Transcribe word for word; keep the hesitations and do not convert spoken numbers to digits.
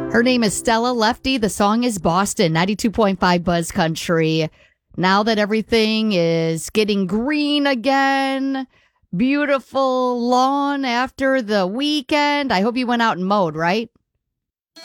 Her name is Stella Lefty. The song is Boston, ninety-two point five Buzz Country. Now that everything is getting green again, beautiful lawn after the weekend. I hope you went out and mowed, right?